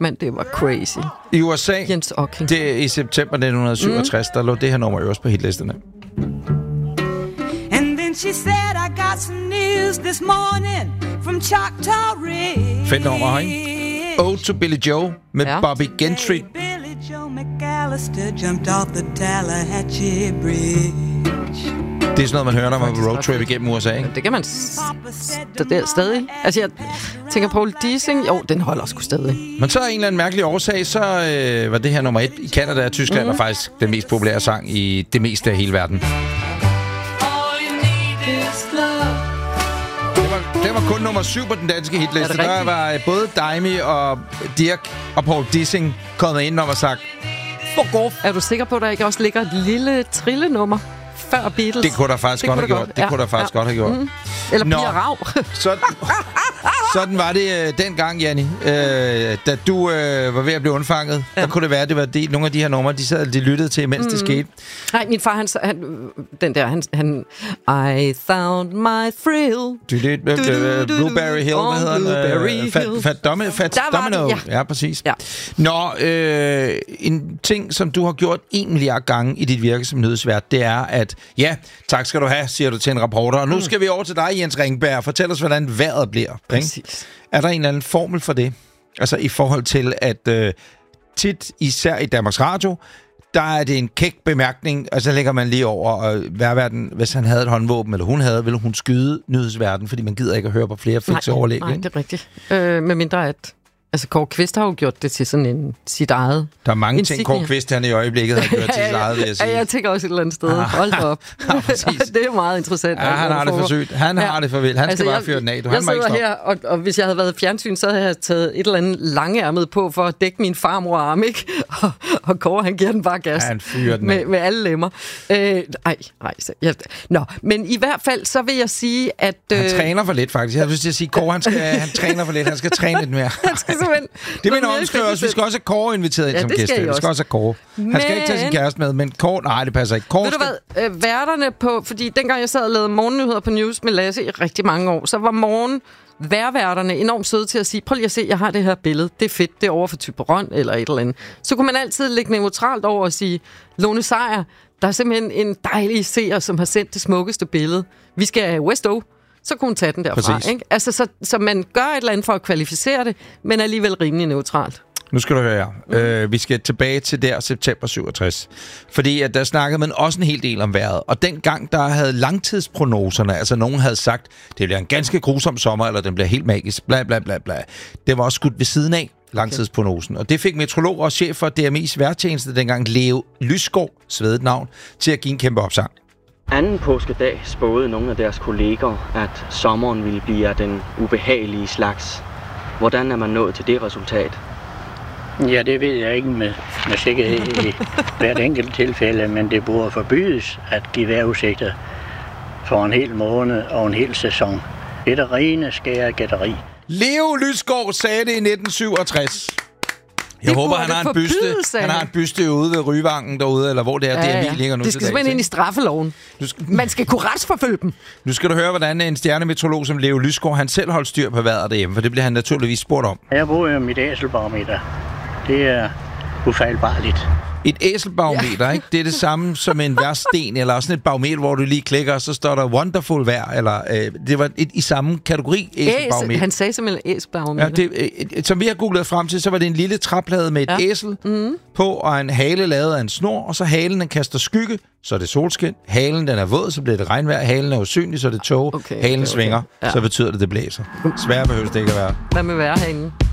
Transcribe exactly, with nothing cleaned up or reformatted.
mand, det var crazy. I U S A, Jens Ocking. det i september nitten syvogtres, mm. der lå det her nummer øverst på hitlisterne. And then she said, I got some news this morning from Choctaw Ridge. Fedt nummer, ikke? Ode to Billy Joe med ja. Bobby Gentry. Billy Joe McAllister jumped off the Tallahatchie Bridge. Det er sådan noget, man hører, når man er på roadtrip igennem U S A, ikke? Det kan man s- st- stadig. Altså, jeg tænker på Paul Dissing. Jo, den holder sgu stadig. Men så af en eller anden mærkelig årsag, så øh, var det her nummer et i Canada og Tyskland, mm-hmm. og faktisk den mest populære sang i det meste af hele verden. Det var, det var kun nummer syv på den danske hitliste. Der var både Daimi og Dirk og Paul Dissing kommet ind og sagt, fuck off. Er du sikker på, at der ikke også ligger et lille trillenummer før Beatles? Det kunne der faktisk det godt have gjort. Godt. Det ja. kunne der faktisk ja. godt have gjort. Mm. Eller Pia Rav. Sådan, sådan var det øh, dengang, Janni. Øh, da du øh, var ved at blive undfanget, ja. der kunne det være, at det var de, nogle af de her numre, de sad de lyttede til, mens mm. det skete. Nej, min far, han, han den der, han, han I found my thrill. Du, det, du, du, du, Blueberry Hill, hvad hedder Blueberry den? Fat, fat, domme, fat Domino. Ja. ja, præcis. Ja. Nå, øh, en ting, som du har gjort en milliard gange i dit virke som nyhedsvært, det er, at ja, tak skal du have, siger du til en reporter. Og nu mm. skal vi over til dig, Jens Ringberg. Fortæl os, hvordan vejret bliver. Præcis. Er der en eller anden formel for det? Altså i forhold til, at øh, tit, især i Danmarks Radio, der er det en kæk bemærkning, og så lægger man lige over, og værverden, hvis han havde et håndvåben, eller hun havde, ville hun skyde nyhedsverden, fordi man gider ikke at høre på flere fikse overlæg. Nej, det er rigtigt. Øh, med mindre at... Altså, Kåre Kvist har jo gjort det til sådan en sit eget... Der er mange insignia. ting, Kåre Kvist han i øjeblikket har gjort til sit eget, vil jeg sige. Ja, jeg tænker også et eller andet sted. Hold da op. Ja, det er meget interessant. Ja, han har det for sygt. Han ja. har det for vildt. Han altså, skal bare fyre den af. Du, jeg sidder her, og, og hvis jeg havde været fjernsyn, så havde jeg taget et eller andet langærmet på for at dække min farmor arm, ikke? Og, og Kåre, han giver den bare gas. Ja, han fyrer den med, med alle lemmer. Øh, ej, ej. Ja. Nå, men i hvert fald, så vil jeg sige, at... Øh, han træner for lidt, faktisk. Jeg har lyst til at sige, Kåre, han, skal, han træner for lidt. Han skal træne lidt mere. Han skal simpelthen... Det vil omskrive os. Vi skal også have Kåre inviteret ind ja, som gæst. Vi skal også have Kåre. Men... Han skal ikke tage sin kæreste med, men Kåre... Nej, det passer ikke. Kåre ved skal... du hvad? Øh, værterne på... Fordi dengang jeg sad og lavede morgennyheder på News med Lasse i rigtig mange år, så var morgen værværterne enormt søde til at sige, prøv lige at se, jeg har det her billede. Det er fedt. Det er over for Typeron eller et eller andet. Så kunne man altid lægge neutralt over og sige, Lone Sejer, der er simpelthen en dejlig seer, som har sendt det smukkeste billede. Vi skal West O. Så kunne hun tage den derfra. Ikke? Altså, så, så man gør et eller andet for at kvalificere det, men alligevel rimelig neutralt. Nu skal du høre her. Mm. Øh, vi skal tilbage til der september syvogtres. Fordi at der snakkede man også en hel del om vejret. Og dengang, der havde langtidsprognoserne, altså nogen havde sagt, det bliver en ganske grusom sommer, eller den bliver helt magisk, bla bla bla bla. Det var også skudt ved siden af, langtidsprognosen. Og det fik meteorolog og chef for D M I's vejrtjeneste dengang, Leo Lysgaard, svedet navn, til at give en kæmpe opsang. Anden påskedag spåede nogle af deres kolleger, at sommeren ville blive af den ubehagelige slags. Hvordan er man nået til det resultat? Ja, det ved jeg ikke med, med sikkerhed i hvert enkelt tilfælde, men det burde forbydes at give vejrudsigter for en hel måned og en hel sæson. Det er det rene skære gætteri. Leo Lysgaard sagde det i nitten syvogtres. Jeg det håber, han har, en byste, han har en byste ude ved Ryvangen derude, eller hvor det er, ja, ja. D M I ligger nu. Det skal simpelthen ind i straffeloven. Skal... Man skal kunne retsforfølge dem. Nu skal du høre, hvordan en stjernemeteorolog som Leo Lysgaard, han selv holdt styr på vejret derhjemme, for det bliver han naturligvis spurgt om. Jeg bruger jo mit æselbarometer. Det er ufejlbarligt. Et æselbarometer, ja. Ikke? Det er det samme som en værsten, eller også et barometer, hvor du lige klikker, og så står der wonderful vejr, eller øh, det var et, i samme kategori æselbarometer. Han sagde simpelthen æselbarometer. Ja, det, øh, som vi har googlet frem til, så var det en lille træplade med et ja. æsel mm. på, og en hale lavet af en snor, og så halen, den kaster skygge, så er det solskin. Halen, den er våd, så bliver det regnvejr. Halen er usynlig, så er det tog. Okay, halen okay, okay. svinger, ja. Så betyder det, det blæser. Sværere behøves det ikke at være. Hvad med vejrhanen?